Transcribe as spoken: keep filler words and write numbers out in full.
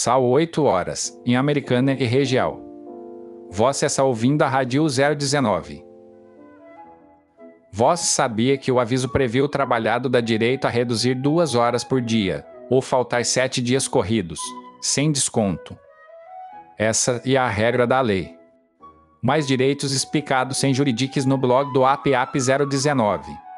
Sal oito horas, em Americana e região. Você está ouvindo a Rádio zero dezenove. Você sabia que o aviso previu o trabalhado dá direito a reduzir duas horas por dia, ou faltar sete dias corridos, sem desconto. Essa é a regra da lei. Mais direitos explicados sem juridiques no blog do A P A P zero dezenove.